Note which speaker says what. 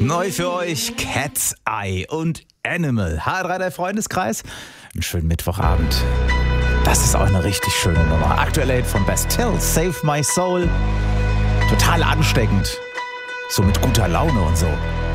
Speaker 1: Neu für euch Cat's Eye und Animal. H3 der Freundeskreis. Einen schönen Mittwochabend. Das ist auch eine richtig schöne Nummer. Aktuell von Bastille, Save My Soul. Total ansteckend. So mit guter Laune und so.